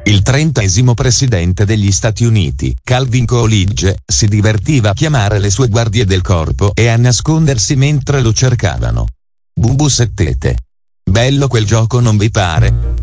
Il 30° presidente degli Stati Uniti, Calvin Coolidge, si divertiva a chiamare le sue guardie del corpo e a nascondersi mentre lo cercavano. Bubu settete. Bello quel gioco, non vi pare?